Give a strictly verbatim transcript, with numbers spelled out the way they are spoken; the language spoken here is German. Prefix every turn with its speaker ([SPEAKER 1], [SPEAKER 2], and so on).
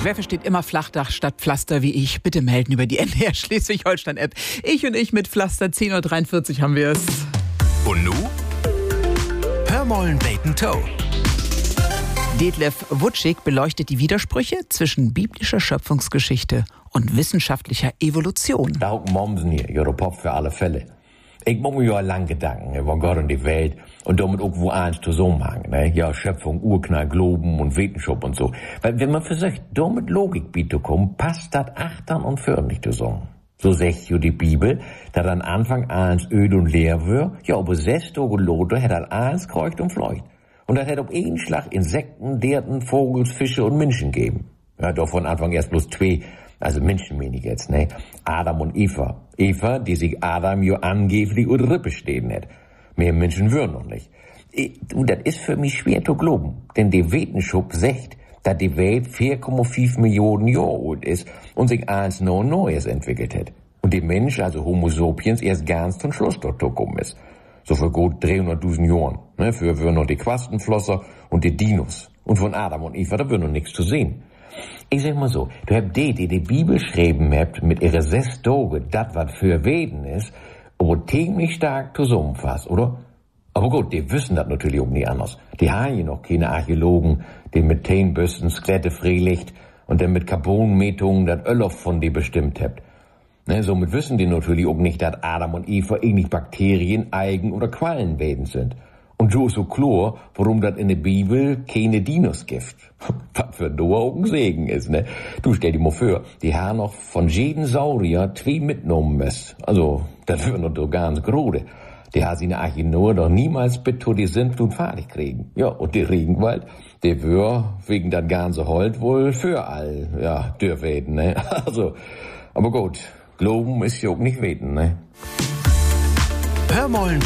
[SPEAKER 1] Wer versteht immer Flachdach statt Pflaster wie ich? Bitte melden über die N D R Schleswig-Holstein-App. Ich und ich mit Pflaster, zehn Uhr dreiundvierzig haben wir es.
[SPEAKER 2] Und nu? Hör mollen beten Toe.
[SPEAKER 1] Detlef Wutschig beleuchtet die Widersprüche zwischen biblischer Schöpfungsgeschichte und wissenschaftlicher Evolution.
[SPEAKER 3] Da auch Mommsen hier, ihre Pop für alle Fälle. Ich mache mir ja lang Gedanken über Gott und die Welt und damit irgendwo eins zusammenhängen, ne? Ja, Schöpfung, Urknall, Globen und Wissenschaft und so. Weil wenn man versucht, damit Logik bieten kommt, passt das achtern und fördern nicht zusammen. So sagt ja die Bibel, dass an Anfang eins Öl und leer wär, ja, aber sechs Tage Lote hätte halt eins kreucht und fleucht. Und das hätte auf einen Schlag Insekten, Derten, Vogels, Fische und Menschen geben. Ja, doch von Anfang erst bloß zwei. Also Menschen meine ich jetzt, ne? Adam und Eva. Eva, die sich Adam jo angeblich und Rippe stehen hat. Mehr Menschen würden noch nicht. Und das ist für mich schwer zu glauben. Denn die Wissenschaft sagt, dass die Welt vier Komma fünf Millionen Jahre alt ist und sich eins noch Neues entwickelt hat. Und der Mensch, also Homo sapiens, erst ganz zum Schluss dort gekommen ist. So für gut dreihunderttausend Jahren. Ne? Für würden noch die Quastenflosser und die Dinos. Und von Adam und Eva, da wird noch nichts zu sehen. Ich sag mal so, du habt die, die die Bibel schreiben habt, mit ihre sechs Tage, dat wat für Weden ist, aber ziemlich stark zusammenfasst, oder? Aber gut, die wissen das natürlich auch nicht anders. Die haben ja noch keine Archäologen, die mit Methanbüsten Skelette freilegt und dann mit Carbonmetungen das Öl von die bestimmt habt. Ne, somit wissen die natürlich auch nicht, dass Adam und Eva ähnlich Bakterien, Algen oder Quallenwesen sind. Und so ist so klar, warum das in der Bibel keine Dinos gibt. Was für Noah auch ein Segen ist, ne? Du stell dir mal vor, die haben noch von jedem Saurier zwei mitgenommen müssen. Also, das wäre noch so ganz grode. Die haben sie in der Arche Noah doch niemals bitte die Sintflut fertig kriegen. Ja, und der Regenwald, der wär wegen das ganze Holz wohl für all, ja, dürfen, ne? Also, aber gut, Glauben ist ja auch nicht weten, ne?
[SPEAKER 2] Hör mollen